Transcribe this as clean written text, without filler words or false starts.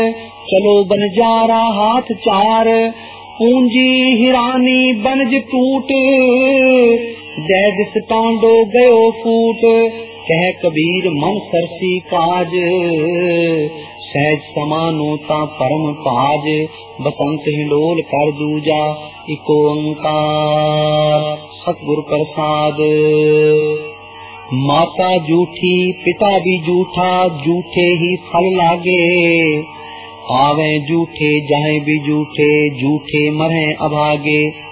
चलो बनजारा हाथ चार, पूंजी हिरानी बनज टूट, जय दिस टांडो गयो फूट। कह कबीर मन सरसी काज, सहज समानोता परम पाज। बसंत हिंडोल कर दूजा, इको ओंकार सतगुर प्रसाद। माता जूठी पिता भी जूठा, जूठे ही फल लागे। आवे जूठे जाए भी जूठे, जूठे मरे अभागे।